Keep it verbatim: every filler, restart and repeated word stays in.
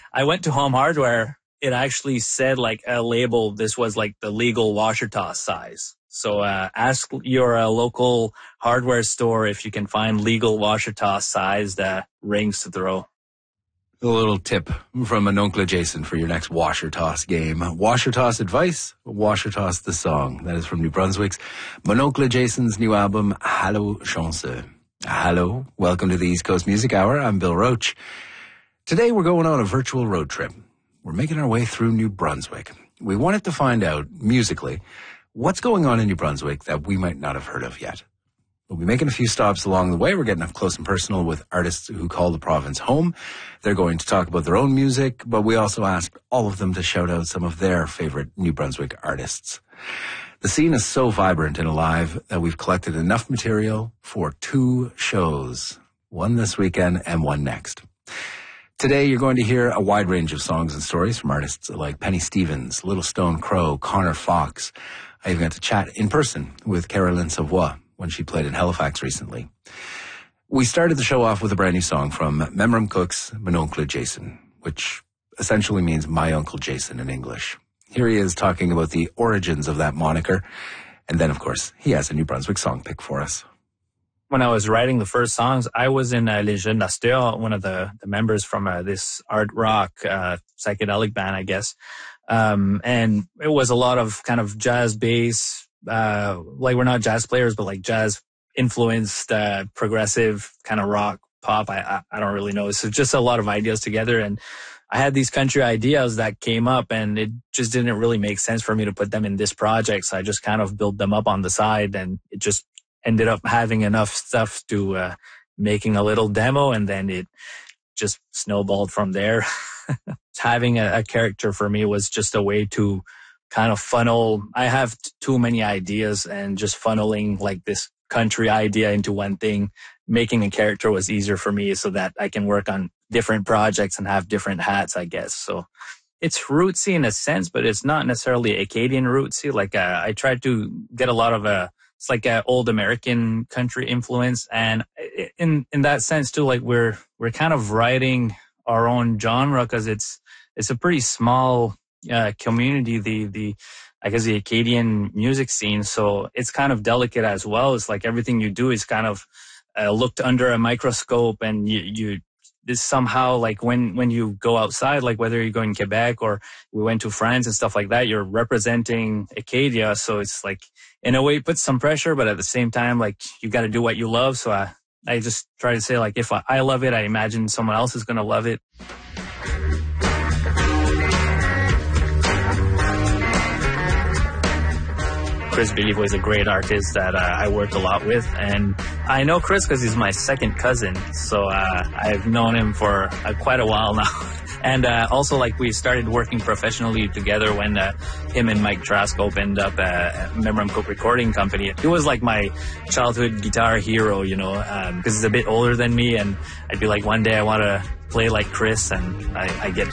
I went to Home Hardware. It actually said like a label. This was like the legal washer toss size. So uh, ask your uh, local hardware store if you can find legal washer toss sized uh, rings to throw. A little tip from Mon Oncle Jason for your next washer toss game. Washer toss advice, washer toss the song. That is from New Brunswick's Mon Oncle Jason's new album, Hallo Chance. Hello, welcome to the East Coast Music Hour. I'm Bill Roach. Today we're going on a virtual road trip. We're making our way through New Brunswick. We wanted to find out, musically, what's going on in New Brunswick that we might not have heard of yet. We'll be making a few stops along the way. We're getting up close and personal with artists who call the province home. They're going to talk about their own music, but we also asked all of them to shout out some of their favorite New Brunswick artists. The scene is so vibrant and alive that we've collected enough material for two shows, one this weekend and one next. Today, you're going to hear a wide range of songs and stories from artists like Penny Stevens, Little Stone Crow, Connor Fox. I even got to chat in person with Caroline Savoie when she played in Halifax recently. We started the show off with a brand new song from Memram Cook's Mon Oncle Jason, which essentially means My Uncle Jason in English. Here he is talking about the origins of that moniker. And then, of course, he has a New Brunswick song pick for us. When I was writing the first songs, I was in uh, Les Jeunes d'Astur, one of the, the members from uh, this art rock uh, psychedelic band, I guess. Um, and it was a lot of kind of jazz bass, uh, like we're not jazz players, but like jazz influenced, uh, progressive kind of rock pop. I, I, I don't really know. So just a lot of ideas together. And I had these country ideas that came up and it just didn't really make sense for me to put them in this project. So I just kind of built them up on the side and it just ended up having enough stuff to, uh, making a little demo and then it just snowballed from there. Having a, a character for me was just a way to kind of funnel. I have t- too many ideas and just funneling like this country idea into one thing. Making a character was easier for me so that I can work on different projects and have different hats, I guess. So it's rootsy in a sense, but it's not necessarily Acadian rootsy. Like uh, I tried to get a lot of a, it's like a old American country influence. And in, in that sense too, like we're, we're kind of writing our own genre because it's, it's a pretty small uh, community, the, the, I guess the Acadian music scene. So it's kind of delicate as well. It's like everything you do is kind of uh, looked under a microscope and you, you, this somehow like when, when you go outside, like whether you go in Quebec or we went to France and stuff like that, you're representing Acadia. So it's like, in a way, it puts some pressure, but at the same time, like you got to do what you love. So I, I just try to say like, if I, I love it, I imagine someone else is going to love it. Chris Béliveau is a great artist that uh, I worked a lot with. And I know Chris because he's my second cousin. So uh, I've known him for uh, quite a while now. And uh, also, like, we started working professionally together when uh, him and Mike Trask opened up a Memram Cook recording company. He was like my childhood guitar hero, you know, because um, he's a bit older than me. And I'd be like, one day I want to play like Chris. And I, I get